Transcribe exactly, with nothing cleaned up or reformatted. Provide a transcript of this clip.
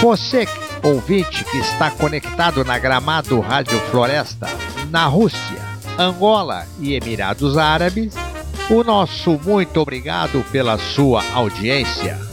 Você, ouvinte que está conectado na Gramado Rádio Floresta, na Rússia, Angola e Emirados Árabes, o nosso muito obrigado pela sua audiência.